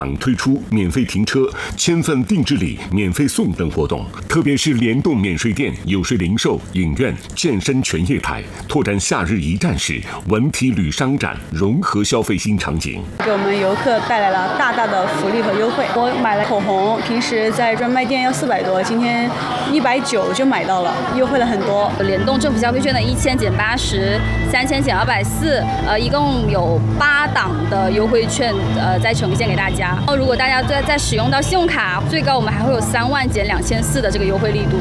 推出免费停车、1000份定制礼免费送等活动，特别是联动免税店、有税零售、影院、健身全业态，拓展夏日一站式文体旅商展，融合消费新场景， 给我们游客带来了大大的福利和优惠。我买了口红，平时在专卖店要400多，今天190就买到了，优惠了很多。 联动政府消费券的1000减80、3000减240，一共有8档的优惠券，在呈现给大家。如果大家再使用到信用卡，最高我们还会有3万减2400的这个优惠力度。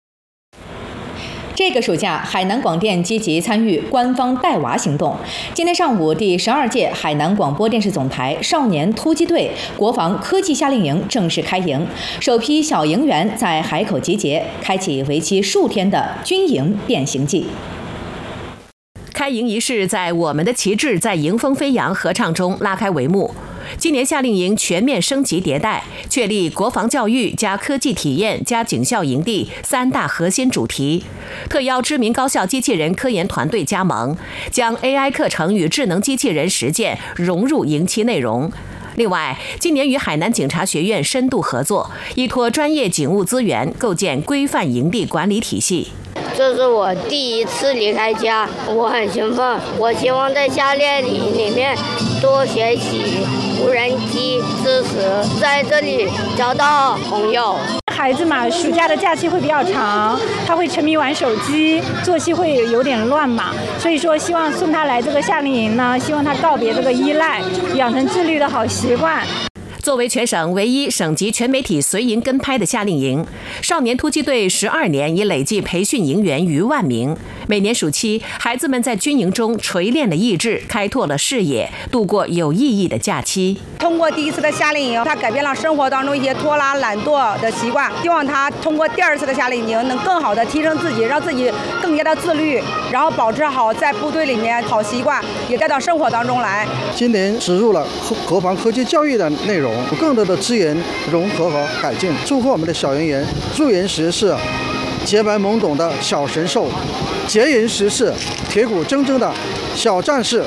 这个暑假，海南广电积极参与官方带娃行动。今天上午，第12届海南广播电视总台少年突击队国防科技夏令营正式开营，首批小营员在海口集结，开启为期数天的军营变形记。 开营仪式在《我们的旗帜在迎风飞扬》合唱中拉开帷幕。今年夏令营全面升级迭代，确立国防教育加科技体验加警校营地3大核心主题，特邀知名高校机器人科研团队加盟，将 AI 课程与智能机器人实践融入营期内容。另外，今年与海南警察学院深度合作，依托专业警务资源，构建规范营地管理体系。 这是我第1次离开家，我很兴奋。我希望在夏令营里面多学习无人机知识，在这里交到朋友。 孩子嘛，暑假的假期会比较长，他会沉迷玩手机，作息会有点乱嘛，所以说希望送他来这个夏令营呢，希望他告别这个依赖，养成自律的好习惯。 作为全省唯一省级全媒体随营跟拍的夏令营，少年突击队12年已累计培训营员逾万名。每年暑期，孩子们在军营中锤炼了意志，开拓了视野，度过有意义的假期。 通过第1次的夏令营，他改变了生活当中一些拖拉懒惰的习惯，希望他通过第2次的夏令营能更好的提升自己，让自己更加的自律，然后保持好在部队里面好习惯，也带到生活当中来。 今年植入了国防科技教育的内容，有更多的资源融合和改进。祝贺我们的小营员入营时是洁白懵懂的小神兽，结营时是铁骨铮铮的小战士。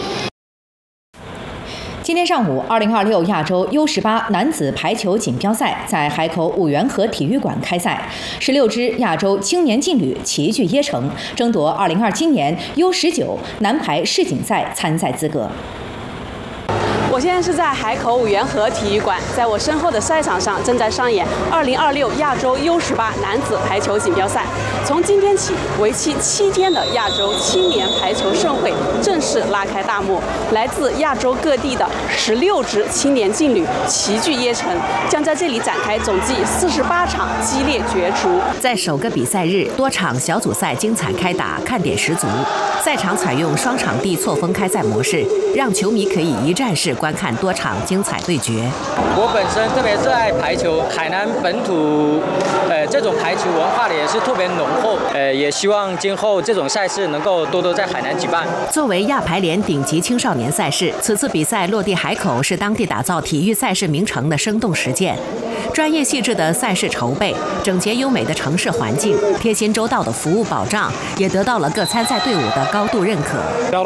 今天上午，2026亚洲 U18 男子排球锦标赛在海口五缘河体育馆开赛，16支亚洲青年劲旅齐聚椰城，争夺2027年 U19 男排世锦赛参赛资格。 我现在是在海口五缘河体育馆，在我身后的赛场上正在上演2026亚洲 U18 男子排球锦标赛。从今天起，为期7天的亚洲青年排球盛会正式拉开大幕。来自亚洲各地的16支青年劲旅齐聚椰城，将在这里展开总计48场激烈角逐。 在首个比赛日，多场小组赛精彩开打，看点十足。赛场采用双场地错峰开赛模式，让球迷可以一站式观看多场精彩对决。 我本身特别热爱排球，海南本土这种排球文化的也是特别浓厚，也希望今后这种赛事能够多多在海南举办。 作为亚排联顶级青少年赛事，此次比赛落地海口，是当地打造体育赛事名城的生动实践。专业细致的赛事筹备，整洁优美的城市环境，贴心周到的服务保障，也得到了各参赛队伍的高度认可。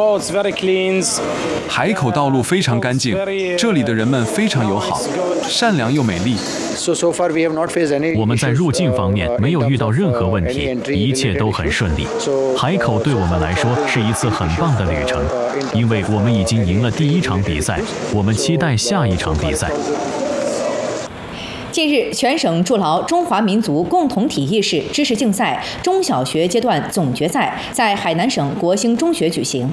海口道路非常干净，这里的人们非常友好，善良又美丽。 我们在入境方面没有遇到任何问题，一切都很顺利。海口对我们来说是一次很棒的旅程，因为我们已经赢了第1场比赛，我们期待下一场比赛。 近日，全省筑牢中华民族共同体意识知识竞赛中小学阶段总决赛在海南省国兴中学举行。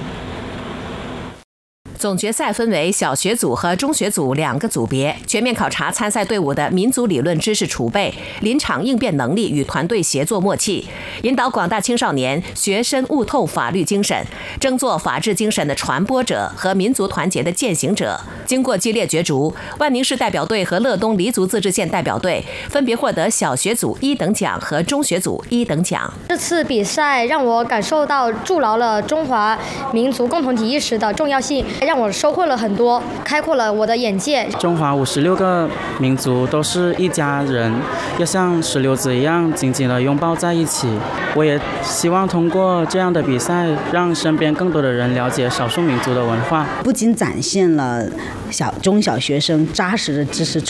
总决赛分为小学组和中学组2个组别，全面考察参赛队伍的民族理论知识储备、临场应变能力与团队协作默契，引导广大青少年学深悟透法律精神，争做法治精神的传播者和民族团结的践行者。经过激烈角逐，万宁市代表队和乐东黎族自治县代表队分别获得小学组1等奖和中学组1等奖。 这次比赛让我感受到筑牢了中华民族共同体意识的重要性， 让我收获了很多，开阔了我的眼界。 中华56个民族都是一家人，要像石榴子一样紧紧地拥抱在一起。我也希望通过这样的比赛，让身边更多的人了解少数民族的文化， 不仅展现了中小学生扎实的知识